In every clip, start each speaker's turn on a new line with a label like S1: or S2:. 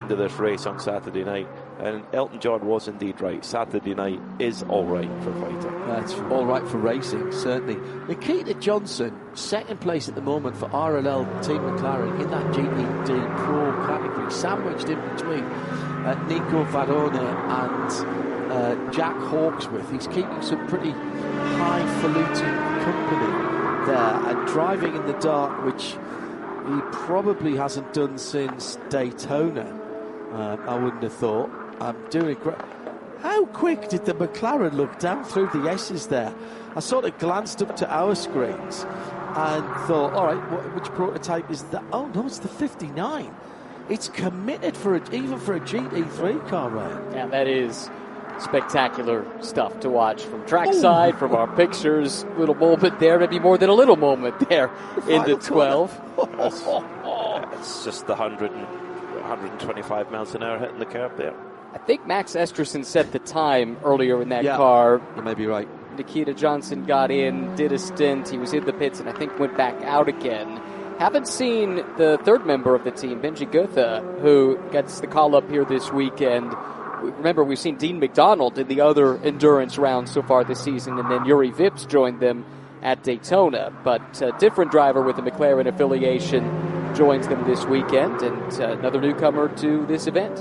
S1: into this race on Saturday night, and Elton John was indeed right. Saturday night is all right for fighting.
S2: That's all right for racing, certainly. Nikita Johnson, second place at the moment for RLL Team McLaren in that GTD Pro category, sandwiched in between Nico Varone and Jack Hawksworth. He's keeping some pretty highfalutin company there and driving in the dark, which he probably hasn't done since Daytona. I wouldn't have thought. Doing great. How quick did the McLaren look down through the S's there? I sort of glanced up to our screens and thought, all right, which prototype is that? Oh no, it's the 59. It's committed for even for a GT3 car, right?
S3: Yeah, that is spectacular stuff to watch from trackside, from our pictures. Little moment there, maybe more than a little moment there in the 12.
S1: It's just the 125 miles an hour hitting the curb there.
S3: I think Max Esterson set the time earlier in that car.
S2: You may be right.
S3: Nikita Johnson got in, did a stint. He was in the pits and I think went back out again. Haven't seen the third member of the team, Benji Gotha, who gets the call up here this weekend. Remember, we've seen Dean McDonald in the other endurance round so far this season, and then Yuri Vips joined them at Daytona. But a different driver with a McLaren affiliation joins them this weekend, and another newcomer to this event.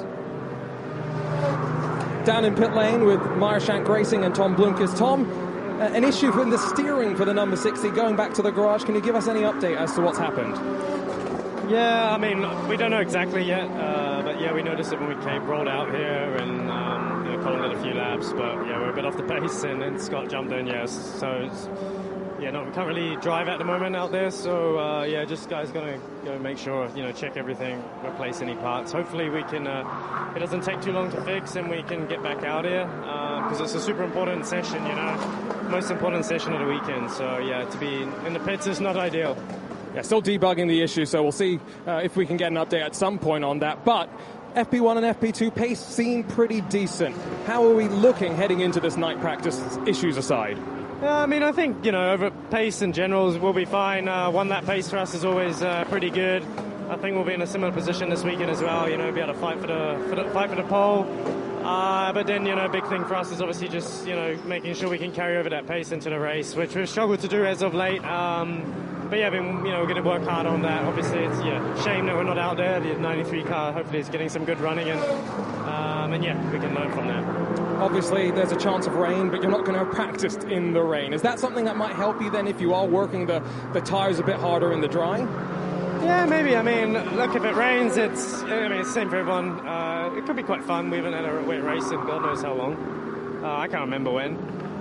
S4: Down in pit lane with Meyershank Racing and Tom Blomqvist. Tom, an issue with the steering for the number 60 going back to the garage. Can you give us any update as to what's happened?
S5: Yeah, I mean, we don't know exactly yet, but yeah, we noticed it when we rolled out here and Colin did a few laps, but yeah, we're a bit off the pace, and then Scott jumped in, yes. So, we can't really drive at the moment out there, so just guys gonna go make sure, check everything, replace any parts. Hopefully we can, it doesn't take too long to fix and we can get back out here, because it's a super important session, most important session of the weekend, so yeah, to be in the pits is not ideal.
S4: Yeah, still debugging the issue, so we'll see if we can get an update at some point on that. But FP1 and FP2 pace seem pretty decent. How are we looking heading into this night practice, issues aside?
S5: I mean, I think, over pace in general we'll be fine. One lap pace for us is always pretty good. I think we'll be in a similar position this weekend as well, be able to fight for the pole. But then, big thing for us is obviously just, making sure we can carry over that pace into the race, which we've struggled to do as of late. But yeah, we're going to work hard on that. Obviously, it's shame that we're not out there. The 93 car hopefully is getting some good running, and we can learn from that.
S4: Obviously, there's a chance of rain, but you're not going to have practiced in the rain. Is that something that might help you then if you are working the tyres a bit harder in the dry?
S5: Yeah, maybe. I mean, look, if it rains, it's the same for everyone. It could be quite fun. We haven't had a wet race in God knows how long. I can't remember when.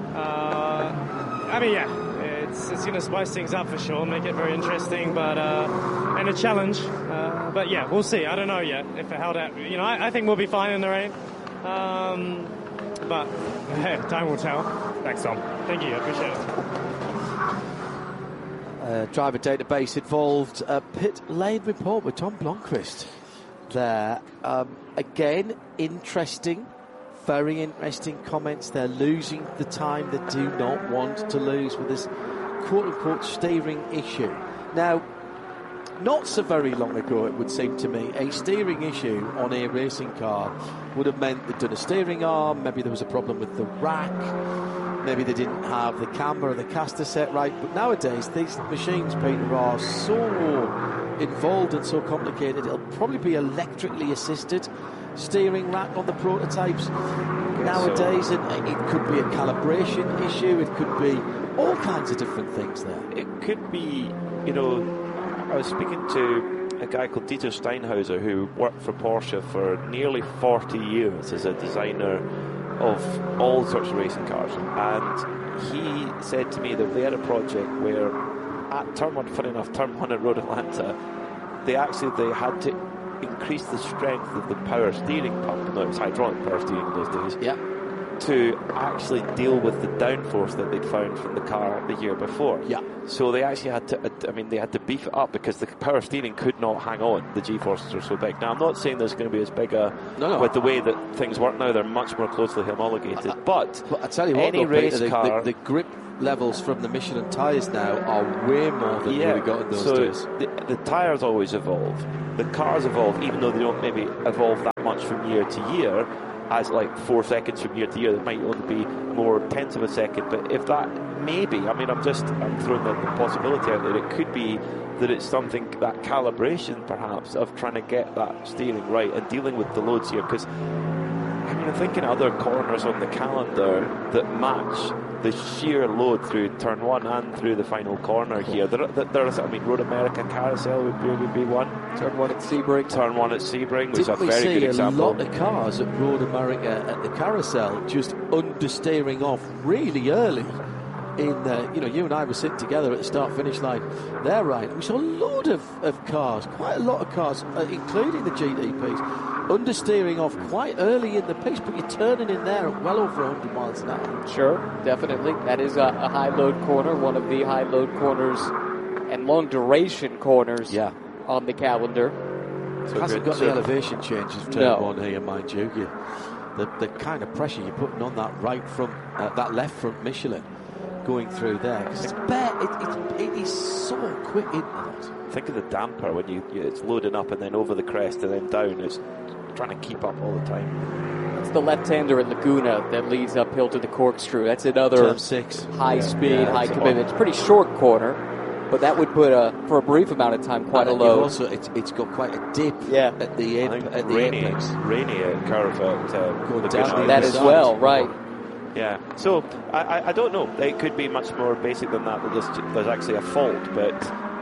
S5: It's going to spice things up for sure, make it very interesting, but and a challenge. But yeah, we'll see. I don't know yet if it held out. I think we'll be fine in the rain. But hey, time will tell.
S4: Thanks, Tom.
S5: Thank you. I appreciate it.
S2: Driver database involved pit lane report with Tom Blomqvist there. Again, very interesting comments. They're losing the time they do not want to lose with this quote-unquote steering issue. Now, not so very long ago, it would seem to me, a steering issue on a racing car would have meant they'd done a steering arm, maybe there was a problem with the rack, maybe they didn't have the camber or the caster set right. But nowadays, these machines, Peter, are so involved and so complicated, it'll probably be electrically assisted steering rack on the prototypes nowadays, and it could be a calibration issue, it could be all kinds of different things there.
S1: It could be, I was speaking to a guy called Dieter Steinhauser who worked for Porsche for nearly 40 years as a designer of all sorts of racing cars, and he said to me that they had a project where at Turn 1, funny enough, Turn 1 at Road Atlanta, they had to increase the strength of the power steering pump. No, it was hydraulic power steering in those days.
S2: Yeah.
S1: To actually deal with the downforce that they'd found from the car the year before.
S2: Yeah.
S1: So they actually had to, they had to beef it up because the power steering could not hang on. The G-forces are so big. Now, I'm not saying there's going to be as big with the way that things work now, they're much more closely homologated. But
S2: I tell you what,
S1: any race car...
S2: The grip levels from the Michelin tyres now are way more than we got in those days.
S1: The tyres always evolve. The cars evolve, even though they don't maybe evolve that much from year to year, as like 4 seconds from year to year. It might only be more tenths of a second, but if that maybe, I mean, I'm throwing the possibility out there. It could be that it's something, that calibration perhaps of trying to get that steering right and dealing with the loads here, because I mean, I'm thinking other corners on the calendar that match the sheer load through turn 1 and through the final corner here. There's, I mean, Road America Carousel would be one.
S3: Turn 1 at Sebring.
S1: Turn 1 at Sebring, which is a
S2: Didn't we
S1: very
S2: see
S1: good example.
S2: a lot of cars at Road America at the Carousel just understeering off really early? In you and I were sitting together at the start-finish line there, Ryan. We saw a load of cars, quite a lot of cars, including the GTPs, understeering off quite early in the piece, but you're turning in there at well over 100 miles an hour.
S3: Sure, definitely. That is a high-load corner, one of the high-load corners and long-duration corners on the calendar.
S2: So it hasn't got the elevation changes of turn 1 here, mind you. The kind of pressure you're putting on that right front, that left front Michelin going through there, because it is so quick, isn't it?
S1: Think of the damper when it's loading up and then over the crest and then down. It's trying to keep up all the time.
S3: That's the left-hander in Laguna that leads uphill to the corkscrew. That's another
S2: turn 6.
S3: High-speed, high-commitment. It's a pretty short corner, but that would put, for a brief amount of time, quite a load.
S2: Also, it's got quite a dip at the end. At the apex.
S1: Rainy curve at
S2: going down
S3: that as well, right?
S1: Yeah, so I don't know. It could be much more basic than that. That there's actually a fault, but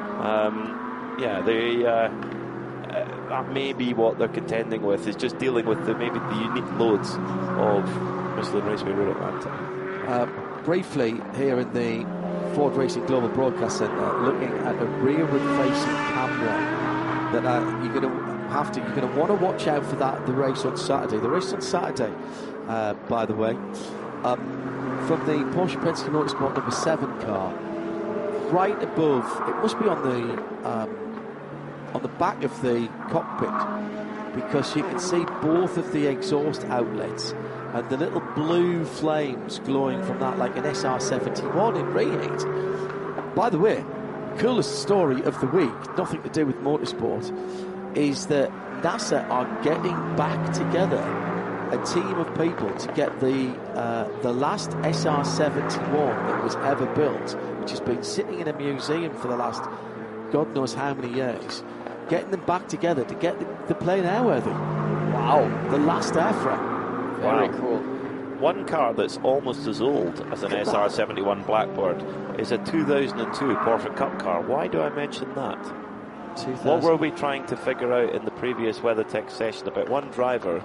S1: that may be what they're contending with, is just dealing with the unique loads of Michelin Raceway Road Atlanta.
S2: Briefly here in the Ford Racing Global Broadcast Centre, looking at a rearward-facing camera that you're going to want to watch out for that. The race on Saturday. The race on Saturday, by the way. From the Porsche Penske Motorsport number 7 car, right above, it must be on the back of the cockpit, because you can see both of the exhaust outlets and the little blue flames glowing from that, like an SR71 in reheat. By the way, coolest story of the week, nothing to do with motorsport, is that NASA are getting back together a team of people to get the last SR71 that was ever built, which has been sitting in a museum for the last God knows how many years, getting them back together to get the plane airworthy. Wow, the last airframe.
S3: Very cool.
S1: One car that's almost as old as an SR71 Blackbird is a 2002 Porsche Cup car. Why do I mention that? What were we trying to figure out in the previous WeatherTech session about one driver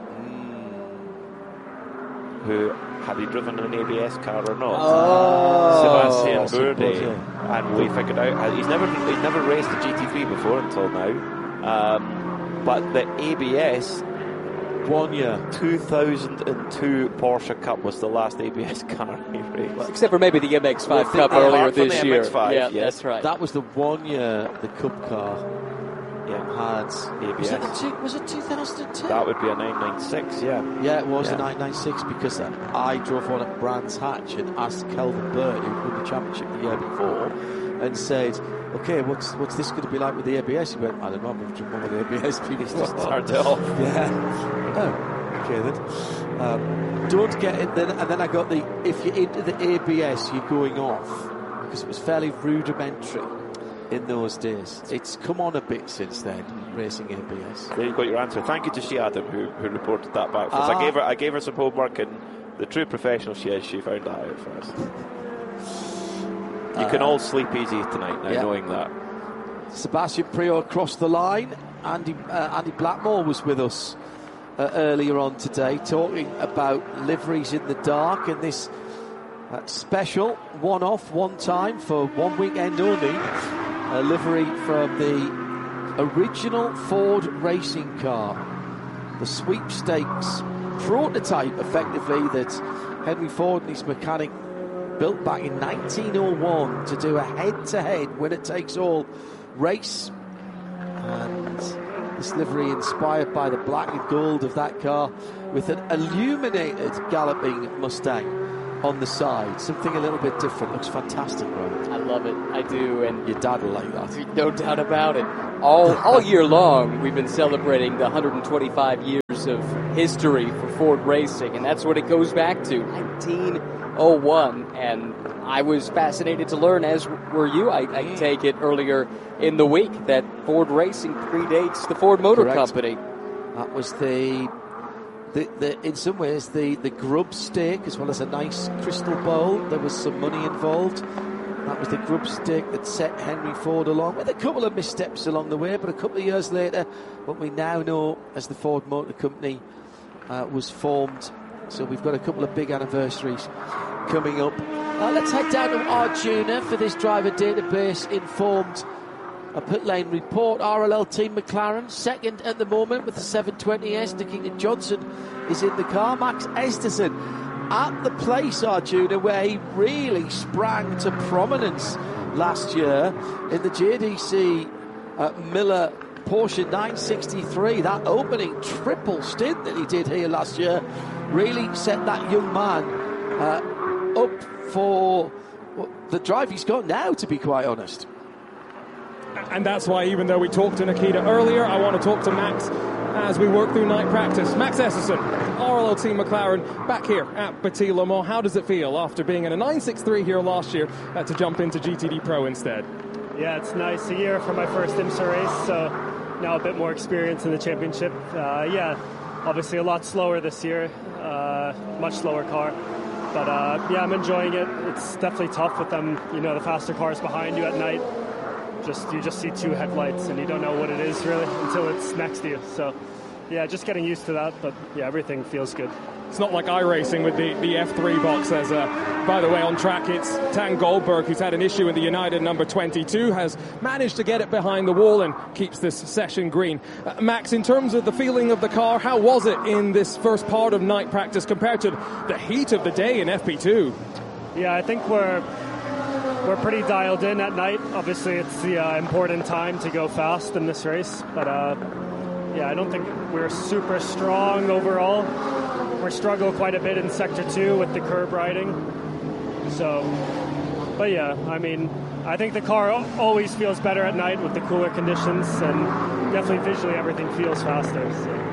S1: who, had he driven an ABS car or not? Sebastian Bourdais. And we figured out he's never raced a GT3 before until now. But the ABS
S2: 1 year
S1: 2002 Porsche Cup was the last ABS car he raced.
S3: Except for maybe the MX-5 Cup earlier this year.
S1: MX-5,
S3: yeah,
S1: yes.
S3: that's right.
S2: That was the 1 year the Cup car had
S1: ABS.
S2: Was it 2002?
S1: That would be a 996,
S2: Yeah, it was a 996, because I drove one at Brands Hatch and asked Kelvin Byrne, who won the championship the year before, and said, okay, what's this going to be like with the ABS? He went, I don't know, I've driven one with the ABS. People just
S1: turned it off.
S2: Yeah. Oh, okay then. Don't get it then. And then I got if you're into the ABS, you're going off, because it was fairly rudimentary in those days. It's come on a bit since then, racing ABS.
S1: There you got your answer. Thank you to Shea Adam who reported that back for us. I gave her some homework, and the true professional she is, she found that out for us. You can all sleep easy tonight now, knowing that.
S2: Sebastian Priaulx crossed the line. Andy Blackmore was with us earlier on today, talking about liveries in the dark and this special one-off, one time for one weekend only. A livery from the original Ford racing car, the sweepstakes prototype, effectively, that Henry Ford and his mechanic built back in 1901 to do a head-to-head winner-takes-all race. And this livery inspired by the black and gold of that car, with an illuminated galloping Mustang on the side. Something a little bit different. Looks fantastic, right?
S3: I love it. I do. And
S2: Your dad will like that.
S3: no doubt about it. All year long, we've been celebrating the 125 years of history for Ford Racing, and that's what it goes back to, 1901. And I was fascinated to learn, as were you, I take it, earlier in the week, that Ford Racing predates the Ford Motor Company.
S2: That was the in some ways the grub stake, as well as a nice crystal bowl. There was some money involved. That was the grub stake that set Henry Ford along, with a couple of missteps along the way, but a couple of years later, what we now know as the Ford Motor Company was formed. So we've got a couple of big anniversaries coming up. Let's head down to Arjuna for this driver database informed pit lane report. RLL Team McLaren second at the moment with the 720S. Nikita Johnson is in the car. Max Esterson at the place, Arjuna, where he really sprang to prominence last year in the JDC Miller Porsche 963. That opening triple stint that he did here last year really set that young man up for the drive he's got now, to be quite honest.
S4: And that's why, even though we talked to Nikita earlier, I want to talk to Max as we work through night practice. Max Esterson, RLL Team McLaren, back here at Petit Le Mans. How does it feel after being in a 963 here last year to jump into GTD Pro instead?
S5: Yeah, it's nice. A year for my first IMSA race, so now a bit more experience in the championship. Yeah, obviously a lot slower this year, much slower car. But yeah, I'm enjoying it. It's definitely tough with them, the faster cars behind you at night. You just see two headlights and you don't know what it is really until it's next to you. So yeah, just getting used to that. But yeah, everything feels good.
S4: It's not like iRacing with the F3 box. As by the way, on track, it's Tan Goldberg, who's had an issue in the United number 22, has managed to get it behind the wall and keeps this session green. Max, in terms of the feeling of the car, how was it in this first part of night practice compared to the heat of the day in FP2?
S5: Yeah, I think we're pretty dialed in at night. Obviously, it's the important time to go fast in this race. But yeah, I don't think we're super strong overall. We struggle quite a bit in Sector 2 with the curb riding. So, but yeah, I mean, I think the car always feels better at night with the cooler conditions, and definitely visually everything feels faster. So.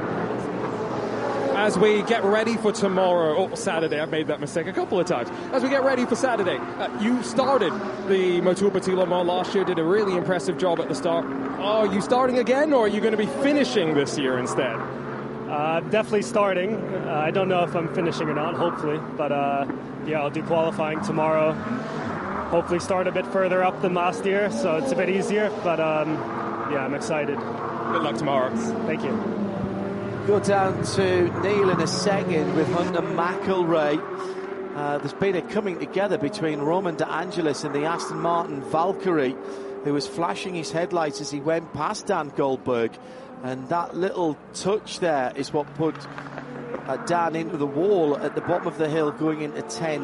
S4: As we get ready for tomorrow, or Saturday, I've made that mistake a couple of times. As we get ready for Saturday, you started the Motul Petit Le Mans last year, did a really impressive job at the start. Are you starting again, or are you going to be finishing this year instead?
S5: Definitely starting. I don't know if I'm finishing or not, hopefully. But yeah, I'll do qualifying tomorrow. Hopefully start a bit further up than last year, so it's a bit easier. But yeah, I'm excited.
S4: Good luck tomorrow.
S5: Thank you.
S2: Go down to Neil in a second with Hunter McElroy. There's been a coming together between Roman De Angelis and the Aston Martin Valkyrie, who was flashing his headlights as he went past Dan Goldberg. And that little touch there is what put Dan into the wall at the bottom of the hill going into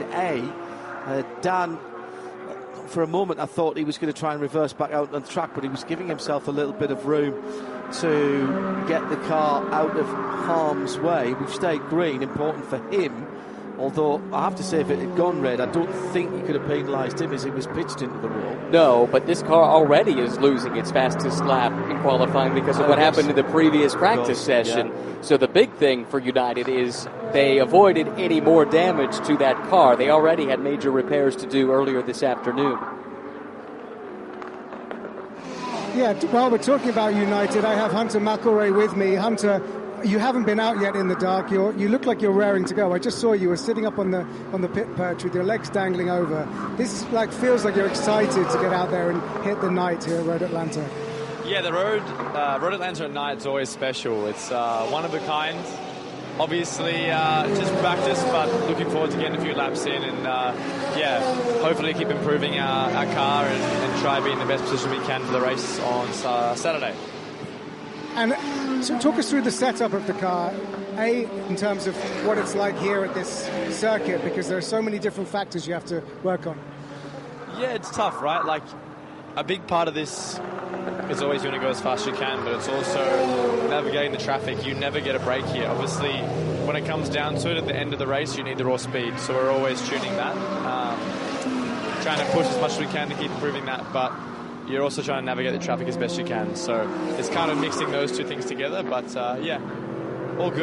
S2: 10A. Dan, for a moment, I thought he was going to try and reverse back out on the track, but he was giving himself a little bit of room to get the car out of harm's way. We've stayed green, important for him. Although, I have to say, if it had gone red, I don't think he could have penalised him as he was pitched into the wall.
S3: No, but this car already is losing its fastest lap in qualifying because of what happened in the previous practice session. Yeah. So the big thing for United is they avoided any more damage to that car. They already had major repairs to do earlier this afternoon.
S6: Yeah, while we're talking about United, I have Hunter McElroy with me. Hunter, you haven't been out yet in the dark. You look like you're raring to go. I just saw you were sitting up on the pit perch with your legs dangling over. This feels like you're excited to get out there and hit the night here at Road Atlanta.
S7: Yeah, the Road Atlanta at night is always special. It's one of a kind. Obviously, just practice, but looking forward to getting a few laps in and, yeah, hopefully keep improving our car and try to be in the best position we can for the race on Saturday.
S6: And so talk us through the setup of the car, in terms of what it's like here at this circuit, because there are so many different factors you have to work on.
S7: Yeah, it's tough, right? Like, a big part of this is always you want to go as fast as you can, but it's also navigating the traffic. You never get a break here. Obviously, when it comes down to it, at the end of the race, you need the raw speed, so we're always tuning that. trying to push as much as we can to keep improving that, but you're also trying to navigate the traffic as best you can. So it's kind of mixing those two things together, but yeah, all good.